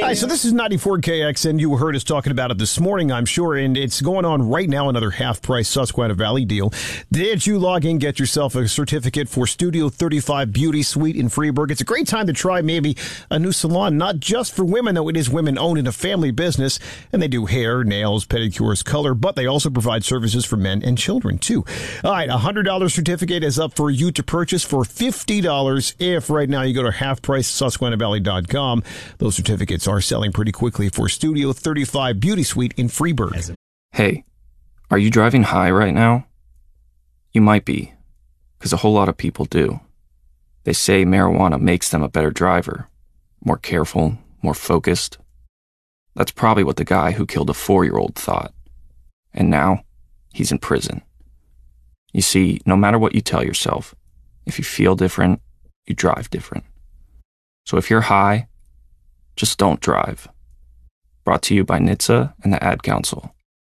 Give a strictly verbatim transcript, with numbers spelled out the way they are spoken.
Hi, so this is ninety-four K X N. You heard us talking about it this morning, I'm sure, and it's going on right now, another half-price Susquehanna Valley deal. Did you log in, get yourself a certificate for Studio thirty-five Beauty Suite in Freeburg? It's a great time to try maybe a new salon, not just for women, though it is women-owned and a family business, and they do hair, nails, pedicures, color, but they also provide services for men and children, too. All right, a one hundred dollars certificate is up for you to purchase for fifty dollars if right now you go to half price susquehanna valley dot com. Those certificates are selling pretty quickly for Studio thirty-five Beauty Suite in Freeburg. Hey, are you driving high right now? You might be, because a whole lot of people do. They say marijuana makes them a better driver, more careful, more focused. That's probably what the guy who killed a four-year-old thought. And now, he's in prison. You see, no matter what you tell yourself, if you feel different, you drive different. So if you're high, just don't drive. Brought to you by N H T S A and the Ad Council.